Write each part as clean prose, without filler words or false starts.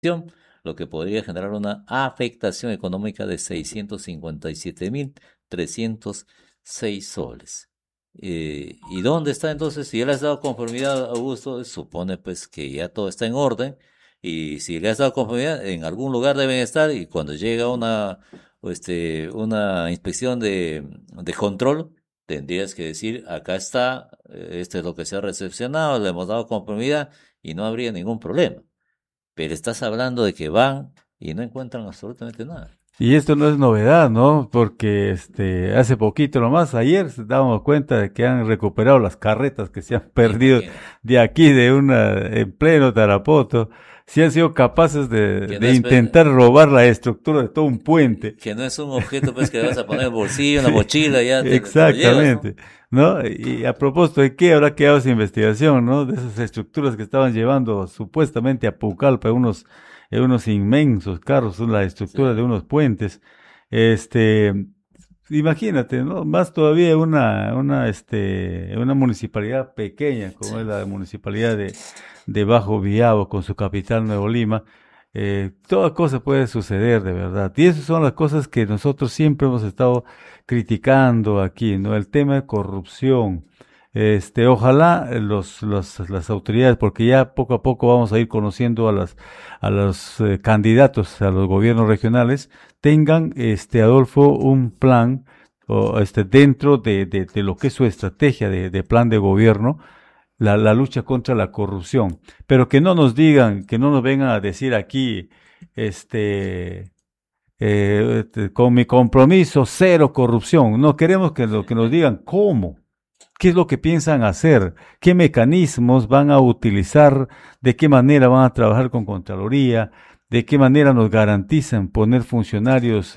lo que podría generar una afectación económica de 657.306 soles. ¿Y dónde está entonces? Si ya le has dado conformidad, Augusto, supone pues que ya todo está en orden. Y si le has dado conformidad, en algún lugar deben estar. Y cuando llega una inspección de control, tendrías que decir, acá está, este es lo que se ha recepcionado, le hemos dado conformidad y no habría ningún problema. Pero estás hablando de que van y no encuentran absolutamente nada. Y esto no es novedad, ¿no? Porque hace poquito nomás, ayer se dábamos cuenta de que han recuperado las carretas que se han perdido Imagínate. de aquí, de una, en pleno Tarapoto. Si han sido capaces Que no de es, intentar robar la estructura de todo un puente. que no es un objeto pues que le vas a poner en el bolsillo, en la mochila, ya te lo llevas, ¿no? Exactamente, ¿no? Y a propósito de qué habrá quedado esa investigación, ¿no? De esas estructuras que estaban llevando supuestamente a Pucallpa, unos inmensos carros, la Sí, estructura de unos puentes. Este, Imagínate, ¿no? Más todavía una municipalidad pequeña, como sí. es la municipalidad de Bajo Viabo, con su capital Nuevo Lima. Toda cosa puede suceder, de verdad. Y esas son las cosas que nosotros siempre hemos estado criticando aquí, ¿no? El tema de corrupción. Ojalá las autoridades, porque ya poco a poco vamos a ir conociendo a los candidatos a los gobiernos regionales, tengan, Adolfo, un plan o, dentro de lo que es su estrategia de plan de gobierno, la lucha contra la corrupción. Pero que no nos digan, que no nos vengan a decir aquí, este, con mi compromiso, cero corrupción. No queremos que nos digan cómo. ¿Qué es lo que piensan hacer? ¿Qué mecanismos van a utilizar? ¿De qué manera van a trabajar con Contraloría? ¿De qué manera nos garantizan poner funcionarios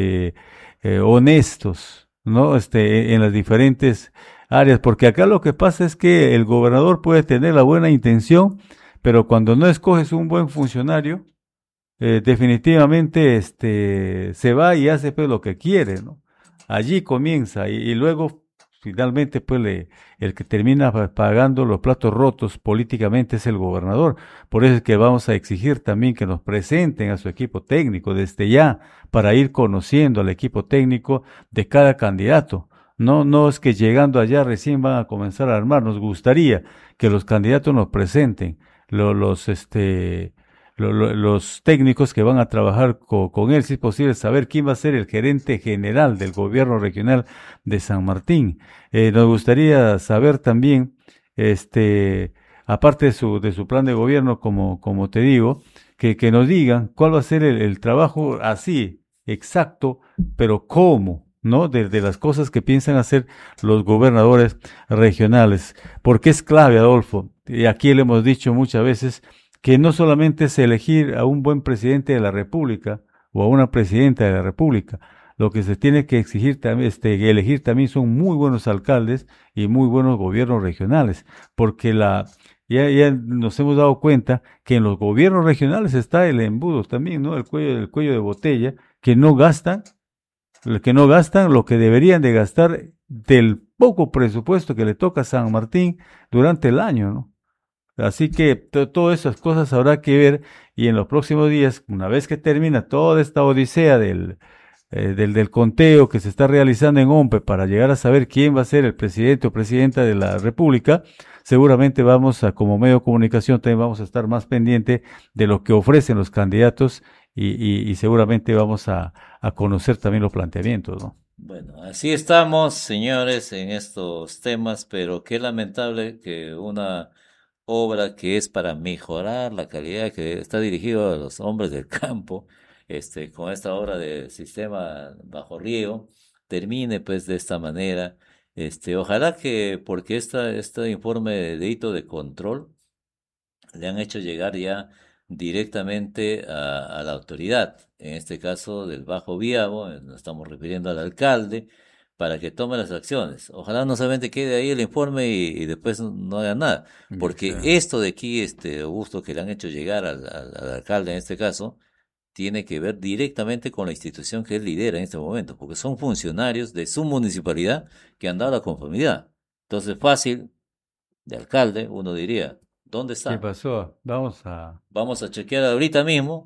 honestos, ¿no? En las diferentes áreas? Porque acá lo que pasa es que el gobernador puede tener la buena intención, pero cuando no escoges un buen funcionario, definitivamente se va y hace pues lo que quiere, ¿no? Allí comienza y luego finalmente pues el que termina pagando los platos rotos políticamente es el gobernador. Por eso es que vamos a exigir también que nos presenten a su equipo técnico desde ya para ir conociendo al equipo técnico de cada candidato. No, no es que llegando allá recién van a comenzar a armar. Nos gustaría que los candidatos nos presenten lo- los, este, los técnicos que van a trabajar con él, si es posible saber quién va a ser el gerente general del gobierno regional de San Martín. Nos gustaría saber también, este, aparte de su plan de gobierno, como te digo, que nos digan cuál va a ser el trabajo así, exacto, pero cómo, ¿no? De las cosas que piensan hacer los gobernadores regionales. Porque es clave, Adolfo, y aquí le hemos dicho muchas veces, que no solamente es elegir a un buen presidente de la República o a una presidenta de la República, lo que se tiene que exigir también, elegir también son muy buenos alcaldes y muy buenos gobiernos regionales, porque ya nos hemos dado cuenta que en los gobiernos regionales está el embudo también, ¿no? El cuello de botella, que no gastan lo que deberían de gastar del poco presupuesto que le toca a San Martín durante el año, ¿no? Así que todas esas cosas habrá que ver y en los próximos días, una vez que termina toda esta odisea del conteo que se está realizando en OMPE para llegar a saber quién va a ser el presidente o presidenta de la República, seguramente vamos a, como medio de comunicación, también vamos a estar más pendiente de lo que ofrecen los candidatos y seguramente vamos a conocer también los planteamientos, ¿no? Bueno, así estamos, señores, en estos temas, pero qué lamentable que una obra que es para mejorar la calidad, que está dirigido a los hombres del campo, con esta obra de sistema bajo riego, termine pues de esta manera. Ojalá que, porque este informe de delito de control le han hecho llegar ya directamente a la autoridad, en este caso del Bajo Viabo, nos estamos refiriendo al alcalde, para que tome las acciones. Ojalá no solamente quede ahí el informe y después no haga nada, porque Exacto. esto de aquí, Augusto, que le han hecho llegar al alcalde en este caso, tiene que ver directamente con la institución que él lidera en este momento, porque son funcionarios de su municipalidad que han dado la conformidad. Entonces, fácil, de alcalde, uno diría. ¿Dónde ¿Qué está? pasó? Vamos a... Vamos a chequear ahorita mismo